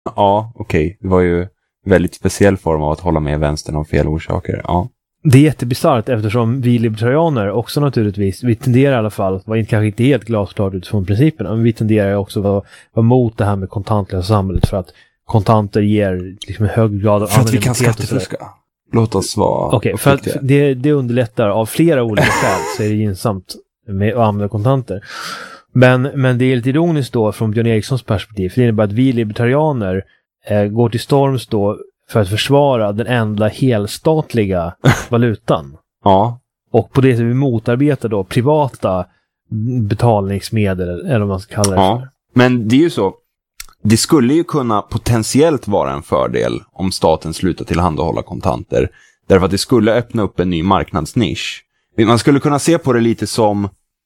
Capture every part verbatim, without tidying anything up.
Ja, okej. Okay. Det var ju väldigt speciell form av att hålla med vänstern av fel orsaker. Ja. Det är jättebisarrt eftersom vi libertarianer också naturligtvis, vi tenderar i alla fall, var inte, kanske inte helt glasklart utifrån principerna, men vi tenderar också att vara, vara mot det här med kontantlösa samhället för att kontanter ger liksom en hög grad av för att vi kan skattefuska. Låt oss vara... Okej, okay, för att det, det underlättar av flera olika skäl så är det gynnsamt med att använda kontanter. Men, men det är lite ironiskt då från Björn Erikssons perspektiv, för det innebär att vi libertarianer eh, går till storms då för att försvara den enda helstatliga valutan. Ja. Och på det sättet vi motarbetar då privata betalningsmedel, eller vad man ska kalla det ja. för. Men det är ju så, det skulle ju kunna potentiellt vara en fördel om staten slutar tillhandahålla kontanter. Därför att det skulle öppna upp en ny marknadsnisch. Man skulle kunna se på det lite som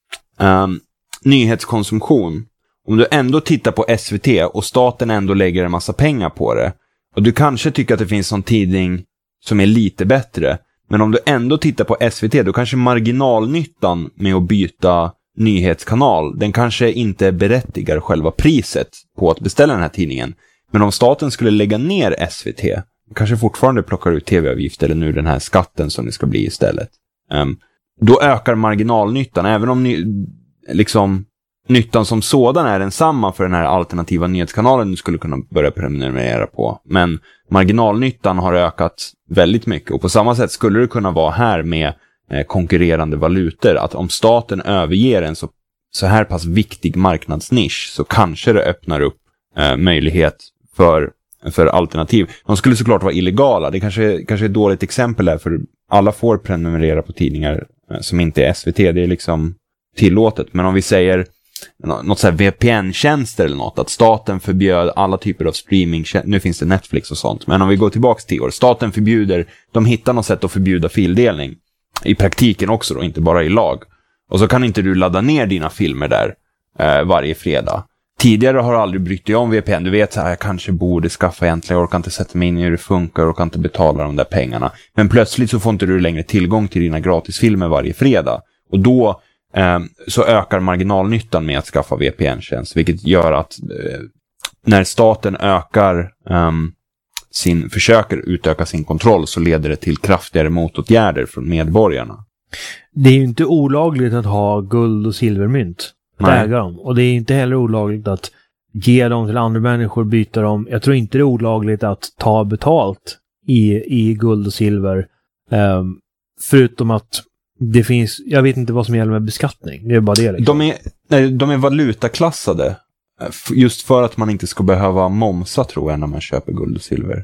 um, nyhetskonsumtion. Om du ändå tittar på S V T och staten ändå lägger en massa pengar på det. Och du kanske tycker att det finns någon tidning som är lite bättre. Men om du ändå tittar på S V T, då kanske marginalnyttan med att byta nyhetskanal, den kanske inte berättigar själva priset på att beställa den här tidningen. Men om staten skulle lägga ner S V T, kanske fortfarande plockar ut tv-avgift eller nu den här skatten som det ska bli istället. Um, då ökar marginalnyttan, även om ny, liksom nyttan som sådan är densamma för den här alternativa nyhetskanalen du skulle kunna börja prenumerera på. Men marginalnyttan har ökat väldigt mycket. Och på samma sätt skulle det kunna vara här med eh, konkurrerande valutor. Att om staten överger en så, så här pass viktig marknadsnisch så kanske det öppnar upp eh, möjlighet för, för alternativ. De skulle såklart vara illegala. Det kanske, kanske är ett dåligt exempel där, för alla får prenumerera på tidningar eh, som inte är S V T. Det är liksom tillåtet. Men om vi säger något så här V P N-tjänster eller något, att staten förbjöd alla typer av streaming, nu finns det Netflix och sånt, men om vi går tillbaka till år, staten förbjuder, de hittar något sätt att förbjuda fildelning i praktiken också då, inte bara i lag, och så kan inte du ladda ner dina filmer där eh, varje fredag. Tidigare har du aldrig brytt dig om V P N, du vet så här, jag kanske borde skaffa egentligen, jag orkar inte sätta mig in i hur det funkar, jag orkar inte betala de där pengarna, men plötsligt så får inte du längre tillgång till dina gratisfilmer varje fredag, och då Um, så ökar marginalnyttan med att skaffa V P N-tjänst, vilket gör att uh, när staten ökar um, sin, försöker utöka sin kontroll, så leder det till kraftigare motåtgärder från medborgarna. Det är ju inte olagligt att ha guld och silvermynt att äga dem, och det är inte heller olagligt att ge dem till andra människor, byta dem. Jag tror inte det är olagligt att ta betalt i, i guld och silver, um, förutom att det finns, jag vet inte vad som gäller med beskattning. Det är bara det liksom. De är, nej, de är valutaklassade just för att man inte ska behöva momsa, tror jag, när man köper guld och silver.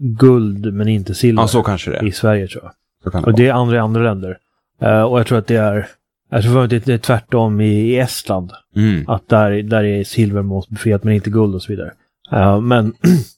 Guld men inte silver. Ja, så kanske det är. I Sverige, tror jag. Så kan det och vara. det är andra i andra länder. Uh, och jag tror att det är jag tror att det är tvärtom i, i Estland. Mm. Att där, där är silver momsbefriat men inte guld och så vidare. Uh, men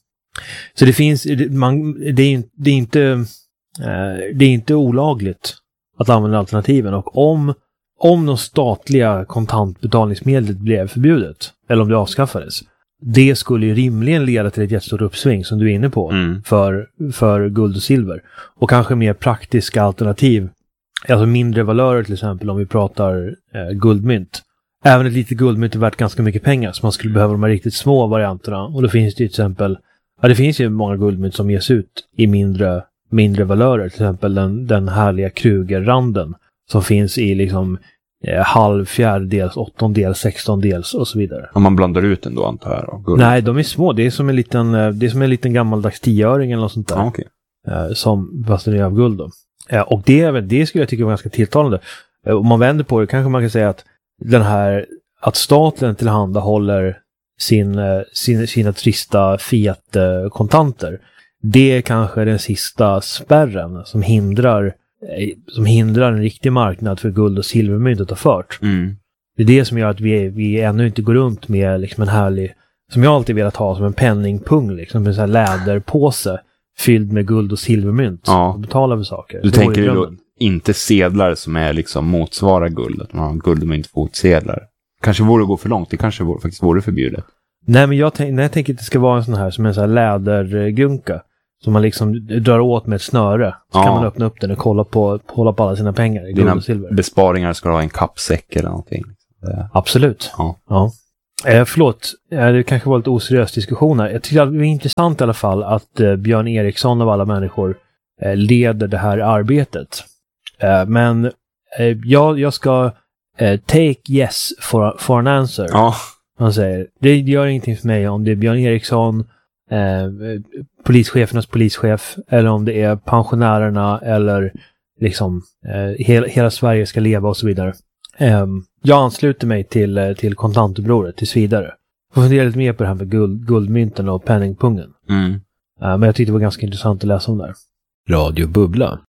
så det finns man, det, är, det är inte uh, det är inte olagligt att använda alternativen, och om om de statliga kontantbetalningsmedlet blev förbjudet, eller om det avskaffades, det skulle ju rimligen leda till ett jättestort uppsving som du är inne på, mm. för, för guld och silver, och kanske mer praktiska alternativ, alltså mindre valörer till exempel, om vi pratar eh, guldmynt. Även ett litet guldmynt är värt ganska mycket pengar, så man skulle behöva de här riktigt små varianterna, och då finns det ju till exempel, ja, det finns ju många guldmynt som ges ut i mindre mindre valörer, till exempel den, den härliga Krugerranden som finns i liksom eh, halv, fjärdedels, åttondels, sextondels och så vidare. Om man blandar ut den då, antar jag då? Nej, de är små. Det är som en liten, det är som en liten gammaldags tioöring eller något sånt där. Ah, okay. eh, som fast är av guld då. Eh, och det, det skulle jag tycka var ganska tilltalande. Eh, om man vänder på det kanske man kan säga att den här, att staten tillhandahåller sin, sin, sina trista fiat-kontanter, det är kanske den sista spärren som hindrar som hindrar en riktig marknad för guld och silvermynt att ta fart. Mm. Det är det som gör att vi, vi ännu inte går runt med liksom en härlig, som jag alltid velat ha som en penningpung, liksom en sån här läderpåse fylld med guld och silvermynt. Ja. Och betala för saker. Du det tänker ju då inte sedlar som är liksom motsvarar guld, att man har guldmynt fotsedlar. Kanske vore det gå för långt, det kanske vore, faktiskt vore förbjudet. Nej, men jag, tänk, nej, jag tänker att det ska vara en sån här som en sån här lädergunka som man liksom drar åt med ett snöre. Så ja. Kan man öppna upp den och kolla på, hålla på alla sina pengar i guld och silver. Besparingar ska ha en kappsäck eller någonting. Absolut. Ja. Ja. Eh, förlåt, eh, det kanske var lite oseriös diskussion här. Jag tycker att det är intressant i alla fall att eh, Björn Eriksson av alla människor eh, leder det här arbetet. Eh, men eh, jag, jag ska eh, take yes for, for an answer. Ja. Han säger, det gör ingenting för mig om det är Björn Eriksson, eh, polischefernas polischef, eller om det är pensionärerna, eller liksom eh, hela, hela Sverige ska leva och så vidare. Eh, jag ansluter mig till, till kontantupproret tills vidare. Jag funderar lite mer på det här med guld, guldmynten och penningpungen. Mm. Eh, men jag tyckte det var ganska intressant att läsa om det här. Radio Bubbla.